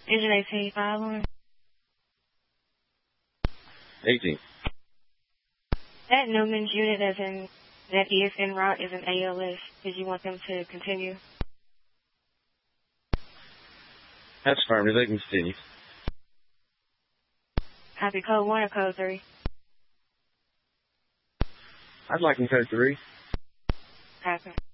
Engine 18 following. 18. That Newman's unit that is en route is an ALS. Did you want them to continue? That's affirmative. They can continue. Copy code 1 or code 3? I'd like them code 3. Copy.